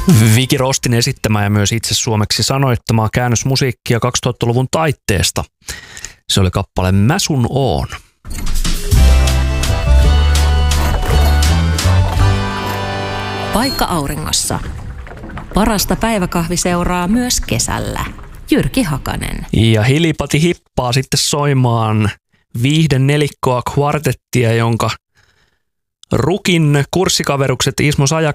Viki Rostin esittämää ja myös itse suomeksi sanoittamaa käännösmusiikkia 2000-luvun taitteesta. Se oli kappale Mä sun oon. Paikka auringossa. Parasta päiväkahviseuraa myös kesällä. Jyrki Hakanen. Ja Hilipati hippaa sitten soimaan viihden nelikkoa kvartettia, jonka Rukin kurssikaverukset Ismo Sajak